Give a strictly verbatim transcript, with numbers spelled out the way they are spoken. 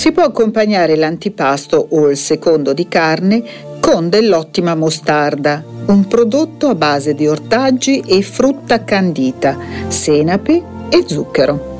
Si può accompagnare l'antipasto o il secondo di carne con dell'ottima mostarda, un prodotto a base di ortaggi e frutta candita, senape e zucchero.